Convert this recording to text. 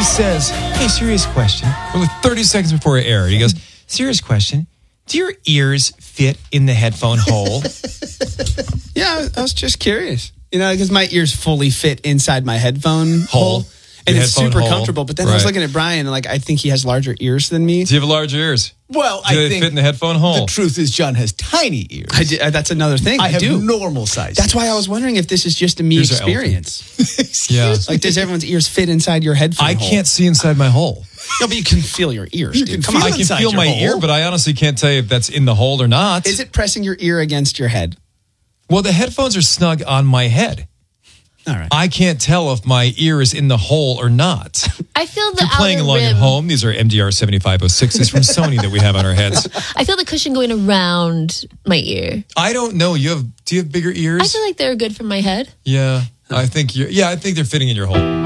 says, hey, serious question. Well, 30 seconds before it aired, he goes, serious question. Do your ears fit in the headphone hole? Yeah, I was just curious. Because my ears fully fit inside my headphone hole. And it's super comfortable. But then I was looking at Brian, and I think he has larger ears than me. Do you have larger ears? Well, Do they fit in the headphone hole? The truth is John has tiny ears. That's another thing. I have do. normal size. That's why I was wondering if this is just a me experience. Yeah. Does everyone's ears fit inside your headphone hole? I can't see inside my hole. No, but you can feel your ears, dude. Come on. I can feel my ear, but I honestly can't tell you if that's in the hole or not. Is it pressing your ear against your head? Well, the headphones are snug on my head. All right. I can't tell if my ear is in the hole or not. I feel the If you're playing outer along rim. at home, these are MDR 7506s from Sony that we have on our heads. I feel the cushion going around my ear. I don't know. Do you have bigger ears? I feel like they're good for my head. Yeah. I think they're fitting in your hole.